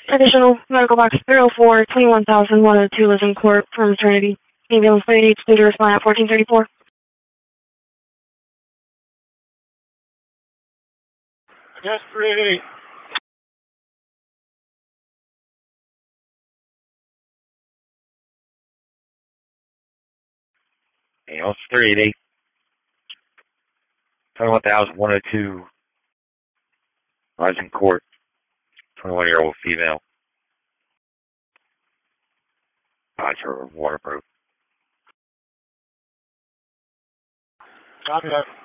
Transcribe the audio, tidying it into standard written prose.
Additional medical box 304, 21,102 lives in court for maternity. Ambulance 38, due to respond at 1434. Yes, 388. Ambulance 388. 21,102 lives in court. 21-year-old female. Roger, waterproof. Copy that.